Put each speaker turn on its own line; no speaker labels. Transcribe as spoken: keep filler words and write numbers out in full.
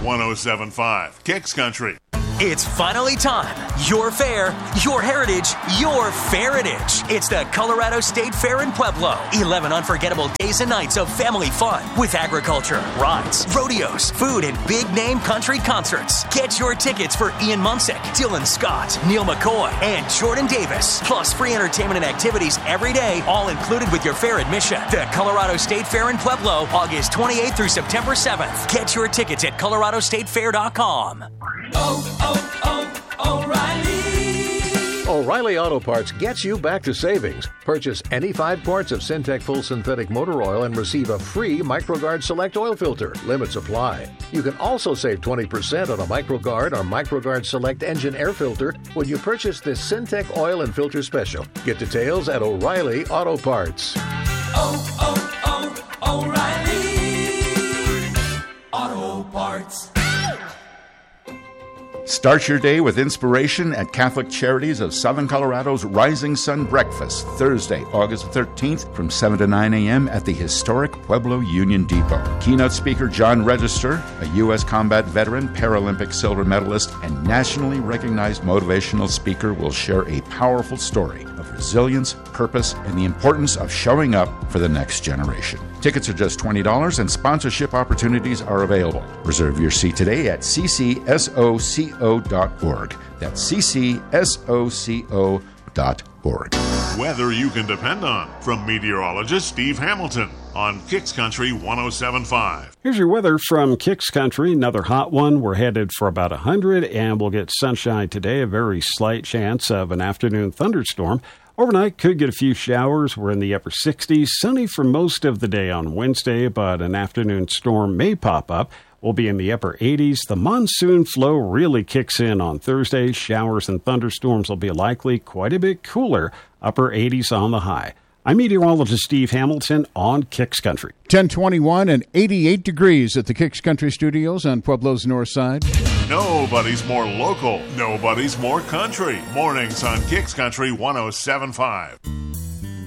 one oh seven point five Kicks Country.
It's finally time. Your fair, your heritage, your Feritage. It's the Colorado State Fair in Pueblo. eleven unforgettable days and nights of family fun with agriculture, rides, rodeos, food, and big-name country concerts. Get your tickets for Ian Munsick, Dylan Scott, Neil McCoy, and Jordan Davis. Plus free entertainment and activities every day, all included with your fair admission. The Colorado State Fair in Pueblo, August twenty-eighth through September seventh. Get your tickets at colorado state fair dot com.
Oh, oh, oh, O'Reilly.
O'Reilly Auto Parts gets you back to savings. Purchase any five quarts of Syntec Full Synthetic Motor Oil and receive a free MicroGuard Select Oil Filter. Limits apply. You can also save twenty percent on a MicroGuard or MicroGuard Select Engine Air Filter when you purchase this Syntec Oil and Filter Special. Get details at O'Reilly Auto Parts.
Oh, oh, oh, O'Reilly Auto Parts.
Start your day with inspiration at Catholic Charities of Southern Colorado's Rising Sun Breakfast, Thursday, August thirteenth from seven to nine a.m. at the historic Pueblo Union Depot. Keynote speaker John Register, a U S combat veteran, Paralympic silver medalist, and nationally recognized motivational speaker, will share a powerful story of resilience, purpose, and the importance of showing up for the next generation. Tickets are just twenty dollars and sponsorship opportunities are available. Reserve your seat today at c c soco dot org. That's c c soco dot org.
Weather you can depend on from meteorologist Steve Hamilton on Kicks Country one oh seven point five.
Here's your weather from Kicks Country. Another hot one. We're headed for about one hundred, and we'll get sunshine today. A very slight chance of an afternoon thunderstorm. Overnight, could get a few showers. We're in the upper sixties. Sunny for most of the day on Wednesday, but an afternoon storm may pop up. We'll be in the upper eighties. The monsoon flow really kicks in on Thursday. Showers and thunderstorms will be likely, quite a bit cooler. Upper eighties on the high. I'm meteorologist Steve Hamilton on Kicks Country.
ten twenty-one and eighty-eight degrees at the Kicks Country Studios on Pueblo's north side.
Nobody's more local. Nobody's more country. Mornings on Kicks Country one oh seven point five.